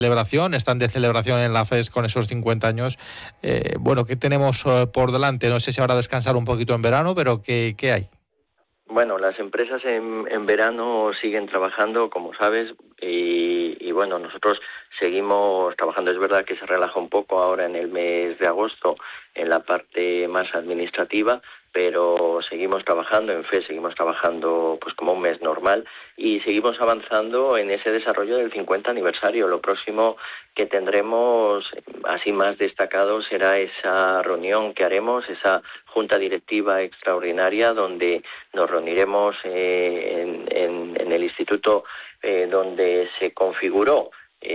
celebración, están de celebración en la FES con esos 50 años. Bueno, ¿qué tenemos por delante? No sé si ahora descansar un poquito en verano, pero ¿qué hay? Bueno, las empresas en verano siguen trabajando, como sabes, y bueno, nosotros seguimos trabajando. Es verdad que se relaja un poco ahora en el mes de agosto en la parte más administrativa, pero seguimos trabajando en FES, seguimos trabajando pues como un mes normal y seguimos avanzando en ese desarrollo del 50 aniversario. Lo próximo que tendremos, así más destacado, será esa reunión que haremos, esa junta directiva extraordinaria donde nos reuniremos en el instituto donde se configuró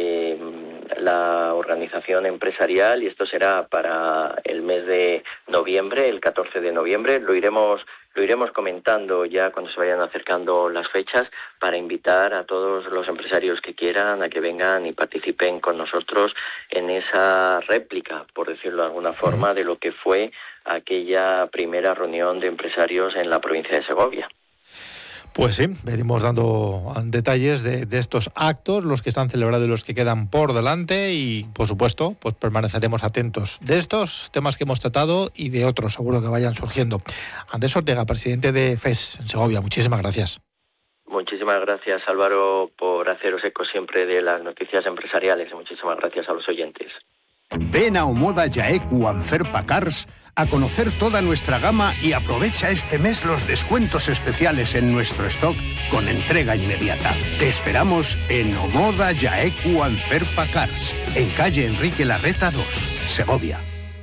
la organización empresarial, y esto será para el mes de noviembre, el 14 de noviembre. Lo iremos comentando ya cuando se vayan acercando las fechas, para invitar a todos los empresarios que quieran a que vengan y participen con nosotros en esa réplica, por decirlo de alguna forma, de lo que fue aquella primera reunión de empresarios en la provincia de Segovia. Pues sí, venimos dando detalles de estos actos, los que están celebrados y los que quedan por delante, y por supuesto pues permaneceremos atentos de estos temas que hemos tratado y de otros seguro que vayan surgiendo. Andrés Ortega, presidente de FES en Segovia, muchísimas gracias. Muchísimas gracias, Álvaro, por haceros eco siempre de las noticias empresariales, y muchísimas gracias a los oyentes. Ven a Omoda Jaeku Anferpa Cars a conocer toda nuestra gama y aprovecha este mes los descuentos especiales en nuestro stock con entrega inmediata. Te esperamos en Omoda Jaeku Anferpa Cars, en calle Enrique Larreta 2, Segovia.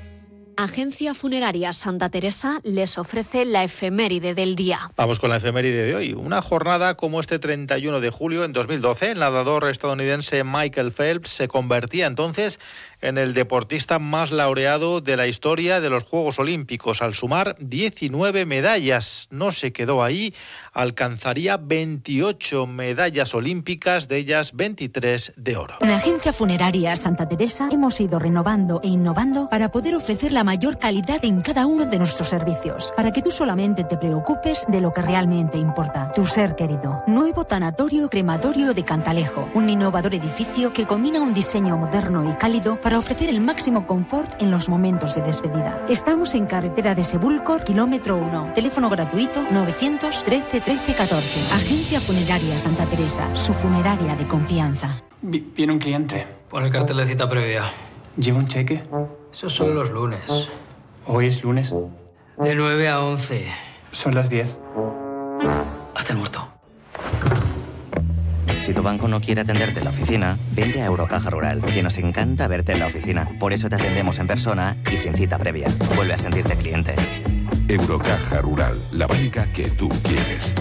Agencia Funeraria Santa Teresa les ofrece la efeméride del día. Vamos con la efeméride de hoy. Una jornada como este 31 de julio en 2012, el nadador estadounidense Michael Phelps se convertía entonces en el deportista más laureado de la historia de los Juegos Olímpicos, al sumar 19 medallas. No se quedó ahí, alcanzaría 28 medallas olímpicas, de ellas 23 de oro. En la Agencia Funeraria Santa Teresa hemos ido renovando e innovando para poder ofrecer la mayor calidad en cada uno de nuestros servicios, para que tú solamente te preocupes de lo que realmente importa, tu ser querido. Nuevo tanatorio crematorio de Cantalejo, un innovador edificio que combina un diseño moderno y cálido para ofrecer el máximo confort en los momentos de despedida. Estamos en carretera de Sebúlcor, kilómetro 1. Teléfono gratuito 913 13 14. Agencia Funeraria Santa Teresa, su funeraria de confianza. Viene un cliente. Pon el cartel de cita previa. ¿Lleva un cheque? Esos son los lunes. ¿Hoy es lunes? De 9 a 11. Son las 10. Hazte el muerto. Si tu banco no quiere atenderte en la oficina, vente a Eurocaja Rural, que nos encanta verte en la oficina. Por eso te atendemos en persona y sin cita previa. Vuelve a sentirte cliente. Eurocaja Rural, la banca que tú quieres.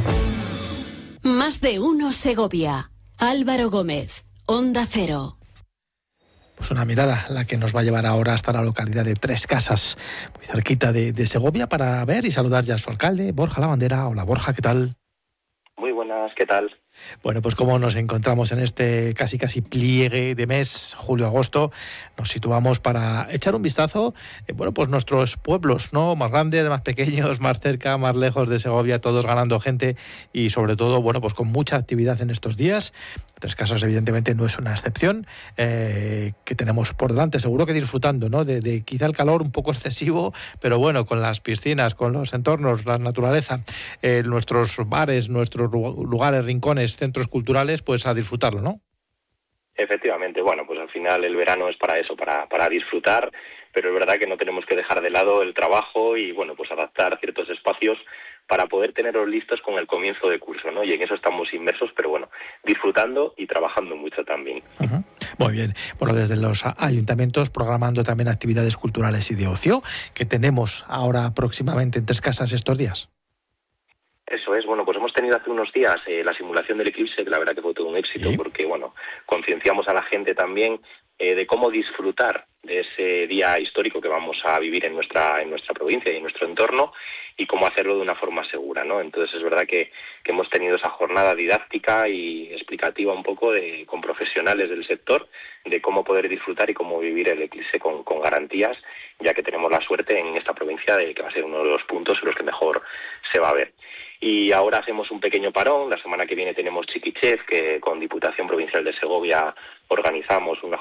Más de uno Segovia. Álvaro Gómez, Onda Cero. Pues una mirada la que nos va a llevar ahora hasta la localidad de Tres Casas, muy cerquita de Segovia, para ver y saludar ya a su alcalde, Borja Lavandera. Hola Borja, ¿qué tal? Muy buenas, ¿qué tal? Bueno, pues como nos encontramos en este casi pliegue de mes, julio-agosto, nos situamos para echar un vistazo, bueno, pues nuestros pueblos, ¿no? Más grandes, más pequeños, más cerca, más lejos de Segovia, todos ganando gente y sobre todo, bueno, pues con mucha actividad en estos días. Tres Casas evidentemente no es una excepción, que tenemos por delante, seguro que disfrutando, ¿no? De quizá el calor un poco excesivo, pero bueno, con las piscinas, con los entornos, la naturaleza, nuestros bares, nuestros lugares, rincones, centros culturales, pues a disfrutarlo, ¿no? Efectivamente, bueno, pues al final el verano es para eso, para disfrutar, pero es verdad que no tenemos que dejar de lado el trabajo y, bueno, pues adaptar ciertos espacios para poder tenerlos listos con el comienzo de curso, ¿no? Y en eso estamos inmersos, pero bueno, disfrutando y trabajando mucho también. Uh-huh. Muy bien. Bueno, desde los ayuntamientos programando también actividades culturales y de ocio, que tenemos ahora próximamente en Tres Casas estos días. Eso es, bueno, pues hemos tenido hace unos días la simulación del eclipse, que la verdad que fue todo un éxito, ¿sí? Porque, bueno, concienciamos a la gente también de cómo disfrutar de ese día histórico que vamos a vivir en nuestra provincia y en nuestro entorno, y cómo hacerlo de una forma segura, ¿no? Entonces es verdad que hemos tenido esa jornada didáctica y explicativa un poco con profesionales del sector de cómo poder disfrutar y cómo vivir el eclipse con garantías, ya que tenemos la suerte en esta provincia de que va a ser uno de los puntos en los que mejor se va a ver. Y ahora hacemos un pequeño parón. La semana que viene tenemos Chiquichef, que con Diputación Provincial de Segovia organizamos una